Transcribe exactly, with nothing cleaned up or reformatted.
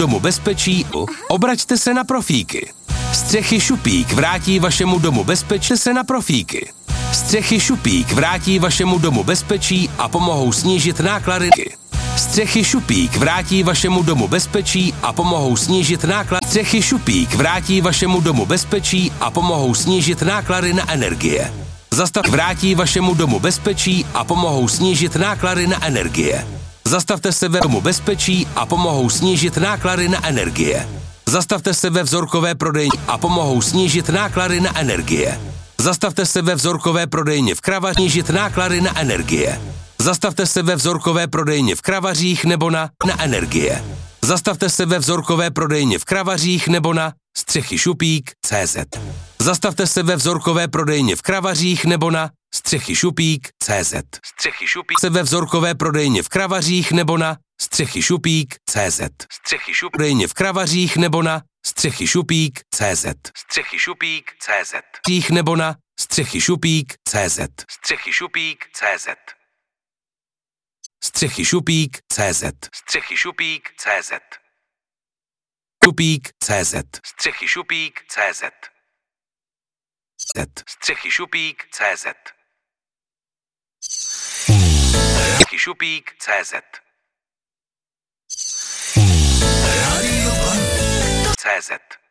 domu bezpečí. Obraťte se na profíky. Střechy Šupík vrátí vašemu domu bezpečí se na profíky. Střechy Šupík vrátí vašemu domu bezpečí a pomohou snížit náklady. Střechy Šupík vrátí vašemu domu bezpečí a pomohou snížit náklady. Střechy Šupík vrátí vašemu domu bezpečí a pomohou snížit náklady na energie. Zastav vrátí vašemu domu bezpečí a pomohou snížit náklady na energie. Zastavte se ve domu bezpečí a pomohou snížit náklady na energie. Zastavte se ve vzorkové prodejně a pomohou snížit náklady na energie. Zastavte se ve vzorkové prodejně v Kravařích snížit náklady na energie. Zastavte se ve vzorkové prodejně v Kravařích nebo na, na energie. Zastavte se ve vzorkové prodejně v Kravařích nebo na Střechy Šupík tečka cé zet. Zastavte se ve vzorkové prodejně v Kravařích nebo na Střechy Šupík tečka cé zet. Střechy Šupík se ve vzorkové prodejně v Kravařích nebo na Střechy Šupík tečka cé zet. Střechy Šupík prodejně v Kravařích nebo na Střechy Šupík tečka cé zet. Střechy Šupík tečka cé zet. Nebo na Střechy Šupík tečka cé zet. Střechy Šupík tečka cé zet. Střechy Šupík tečka cé zet. Střechy Šupík tečka cé zet. Šupík tečka cé zet. Střechy Šupík tečka cé zet. Střechy Šupík tečka cé zet. Střechy Šupík tečka cé zet. cé zet.